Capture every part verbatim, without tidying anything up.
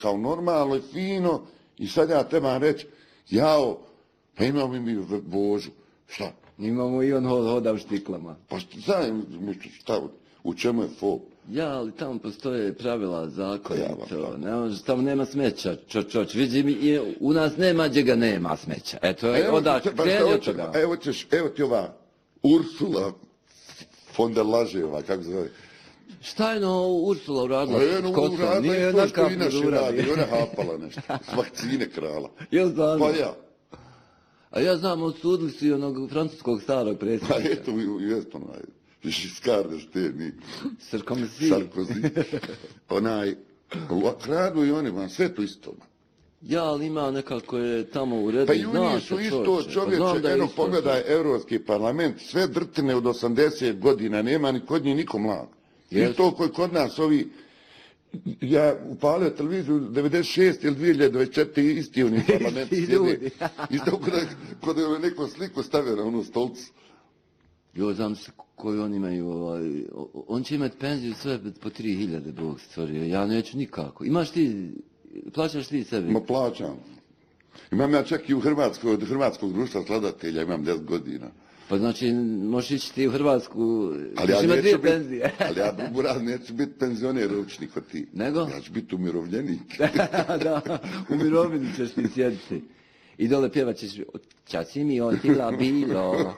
kao normalno i fino i sad ja trebam reći, jao, pa imamo mi Božu, šta? Imamo i on hoda u štiklama. Pa šta, šta, u čemu je fol? Ja, ali tamo postoje pravila, zakon Ja, i to. Ne, tamo nema smeća, čo, čoč. Vidi, u nas nema gdje ga nema smeća. Eto, odak, kreni od toga. Evo, ćeš, evo ti ova Ursula von der Laževa, kako zove? Šta je no Ursula uradila s kosom? Nije jedna kapnula radi. Ona hapala nešto. S vakcine krala. Jel znam? Pa ja. A ja znam, odsudili su i onog francuskog starog predsjednika. Pa eto, jest onaj. Žiskar de Šteni. Sarkozy. Sarkozy. Onaj, kradu i oni vam sve to isto. Ja, ali ima nekako je tamo u redu. Pa i oni su isto, čovječe, eno pogledaj Europski parlament, sve drtine od osamdeset godina, nema ni kod njih niko mlad. I to koji kod nas ovi, ja upalio televiziju devedeset šest ili dvije hiljade dvadeset četiri isti oni parlamenti sjede. Isto kod je neko sliku stavio na onu stolcu. Jo, znam se koju oni imaju, ovaj, on će imati penziju sve po tri hiljade, Bog stvorio, ja neću nikako. Imaš ti, plaćaš ti sebi? Ma plaćam. Imam ja čak i u Hrvatskoj, od Hrvatskog društva skladatelja, imam deset godina. Pa znači, možeš ići ti u Hrvatsku, ali ja ima dvije bit, penzije. Ali ja budu rad, neću biti penzioner ručni kod ti. Nego? Ja ću biti umirovljenik. Da, u mirovini ćeš ti sjediti. I dole pjevat ćeš, čaci mi otila bilo.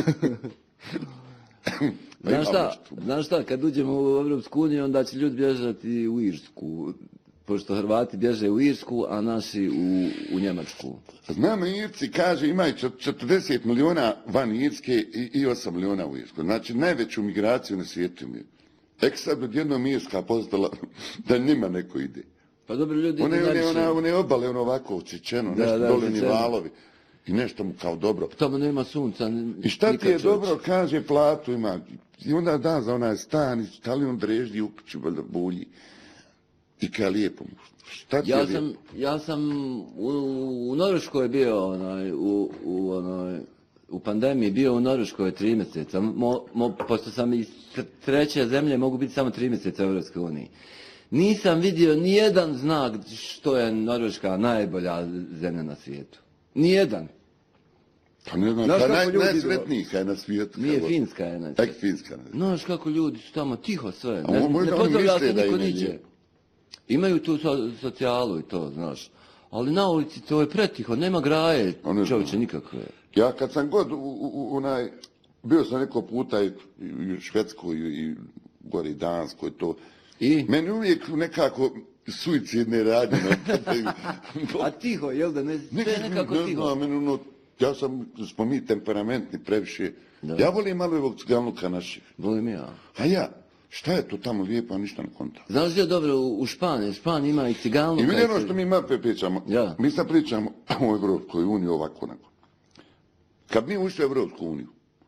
Znaš šta, znaš šta, kad uđemo u Evropsku uniju, onda će ljudi bježati u Irsku. Pošto Hrvati bježe u Irsku, a naši u, u Njemačku. Znamo, Irci kaže imaju četrdeset miliona van Irske i, i osam miliona u Irsku. Znači najveću migraciju na svijetu imaju. Tek sad odjednom Irska postala da njima neko ide. Pa dobro, ljudi one, one, one, one, one obale ono ovako očičeno, nešto da, dolini valovi. I nešto mu kao dobro. Tamo nema sunca. I šta ti je dobro, kaže, platu ima. I onda da za onaj stan, i stali on dreždi u kući, valjda bulji. I kaj lijepo mu. Šta ti ja je sam, lijepo? Ja sam u, u Norveškoj bio, onaj, u, u, onaj, u pandemiji bio u Norveškoj tri mjeseca. Mo, mo, pošto sam iz treće zemlje, mogu biti samo tri mjeseca u Europskoj uniji. Nisam vidio nijedan znak što je Norveška najbolja zemlja na svijetu. Nijedan. Pa ne znam, ta naj, najsretnijka je na svijetu. Nije Finska je, znači. Tak Finska. Znaš kako ljudi su tamo tiho sve. A Ne, ne pozdravlja se niko niđe. Nije. Imaju tu so, socijalu i to, znaš. Ali na ulici to je pretiho, nema graje, čovječe, nikakve. Ja kad sam god u, u, u onaj, bio sam neko puta i, i u Švedskoj i, i gore i Danskoj to. I? Meni uvijek nekako suicidne radnje. A tiho, jel da ne, sve nekako ne tiho? Znam, meni ono, ja sam, smo mi temperamentni previše. Da. Ja volim malo ovog ciganuka naših. Volim ja. A ja, šta je to tamo lijepo, a ništa ne konta. Znaš gdje je dobro u, u Španiji? Španija ima i ciganuka. I vidi ono što mi mape pričamo. Ja. Mi sad pričamo o Evropskoj uniji ovako onako. Kad mi ušli u Evropsku uniju,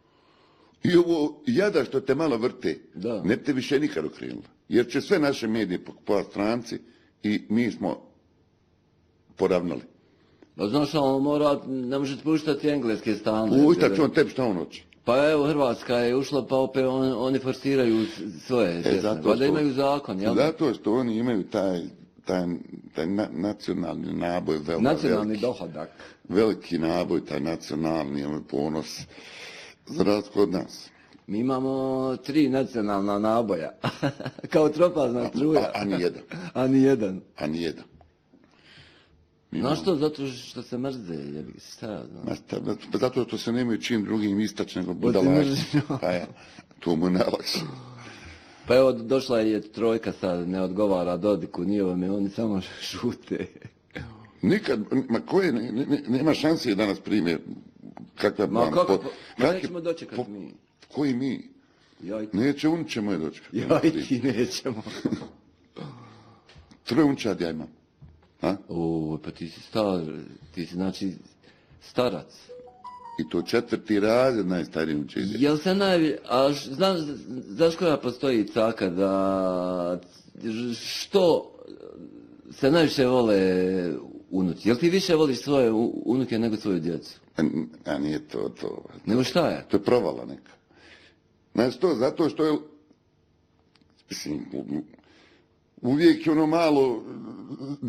i ovo jada što te malo vrte, da. Ne te više nikad okrenula. Jer će sve naše medije po stranci i mi smo poravnali. Pa znaš, on mora, ne možete puštati engleske stalne. Puštat ću on tebi šta on hoće. Pa evo, Hrvatska je ušla, pa opet on, oni forsiraju svoje pjesme. Pa da imaju zakon, jel? Zato što oni imaju taj, taj, taj na, nacionalni naboj. Veoma nacionalni veliki, dohodak. Veliki naboj, taj nacionalni ovaj ponos za razliku od nas. Mi imamo tri nacionalna naboja. Kao tropazna struja. A, a, a nijedan. A nijedan. A nijedan. Znaš što? Zato što se mrze, jebi se, šta ja znam. Pa zato što se nemaju čim drugim istač nego budalači. Pa ja, to mu najlakše. Pa evo, došla je trojka sad, ne odgovara Dodiku, nije ovome, oni samo šute. Nikad, ma koje, ne, ne, nema šanse da nas prime. Kakva ma kako, po, ma nećemo dočekati po, mi. Koji mi? Jajti. Neće unčemo je dočekati. Jajti, nećemo. Troje unčad ja imam. A? O, pa ti si star, ti si znači starac. I to četvrti razred najstariji učitelj. Jel se najvi, a znaš, znaš koja postoji caka da, što se najviše vole unuci? Jel ti više voliš svoje unuke nego svoju djecu? A, a nije to, to. Nego šta je? To je provala neka. Znači to, zato što je, mislim, uvijek je ono malo